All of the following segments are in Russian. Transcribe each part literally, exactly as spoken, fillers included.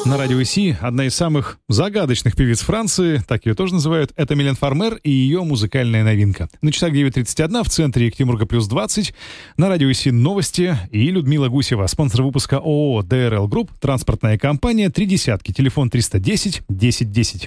На радио Си одна из самых загадочных певиц Франции, так ее тоже называют, это Милен Фармер и ее музыкальная новинка. На часах девять тридцать один в центре Екатеринбурга плюс двадцать. На радио Си новости и Людмила Гусева, спонсор выпуска ООО ди эр эл Group, транспортная компания «Три десятки», телефон триста десять десять десять.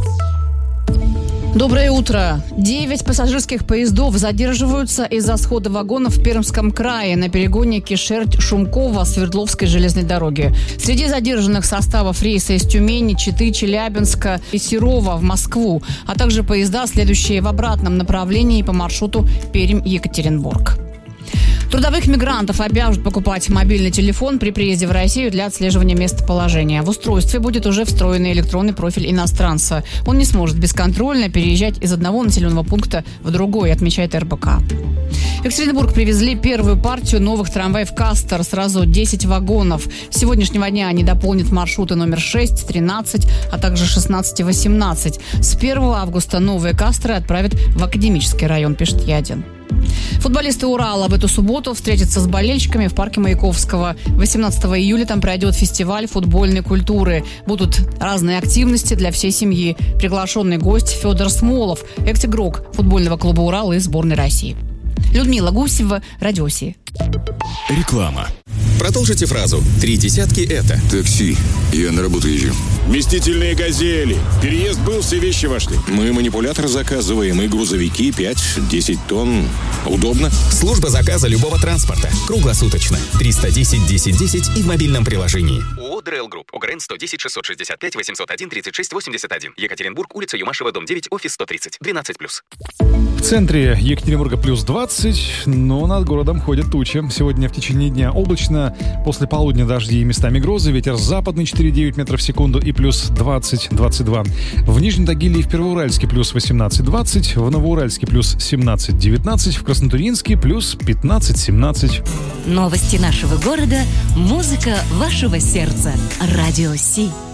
Доброе утро. Девять пассажирских поездов задерживаются из-за схода вагонов в Пермском крае на перегоне Кишер-Шумкова Свердловской железной дороги. Среди задержанных составов рейса из Тюмени, Читы, Челябинска и Серова в Москву, а также поезда, следующие в обратном направлении по маршруту Пермь-Екатеринбург. Трудовых мигрантов обяжут покупать мобильный телефон при приезде в Россию для отслеживания местоположения. В устройстве будет уже встроенный электронный профиль иностранца. Он не сможет бесконтрольно переезжать из одного населенного пункта в другой, отмечает эр бэ ка. В Екатеринбург привезли первую партию новых трамваев «Кастер», сразу десять вагонов. С сегодняшнего дня они дополнят маршруты номер шесть, тринадцать, а также шестнадцать и восемнадцать. С первого августа новые «Кастеры» отправят в Академический район, пишет Ядин. Футболисты Урала в эту субботу встретятся с болельщиками в парке Маяковского. восемнадцатого июля там пройдет фестиваль футбольной культуры. Будут разные активности для всей семьи. Приглашенный гость Федор Смолов, экс-игрок футбольного клуба «Урал» и сборной России. Людмила Гусева, Радио Си. Реклама. Продолжите фразу. Три десятки это. Такси. Я на работу езжу. Вместительные «Газели». Переезд был, все вещи вошли. Мы манипулятор заказываем и грузовики пять-десять тонн. Удобно. Служба заказа любого транспорта. Круглосуточно. триста десять десять десять и в мобильном приложении. ООО ди эр эл Group. ОГРН сто десять шестьсот шестьдесят пять восемьсот один тридцать шесть восемьдесят один. Екатеринбург, улица Юмашева, дом девять, офис сто тридцать. двенадцать плюс. В центре Екатеринбурга плюс двадцать, но над городом ходят тучи. Сегодня в течение дня облачно, после полудня дожди и местами грозы, ветер западный четыре и девять метров в секунду и плюс двадцать - двадцать два. В Нижнем Тагиле и в Первоуральске плюс восемнадцать - двадцать, в Новоуральске плюс семнадцать - девятнадцать, в Краснотурьинске плюс пятнадцать - семнадцать. Новости нашего города, музыка вашего сердца. Радио Си.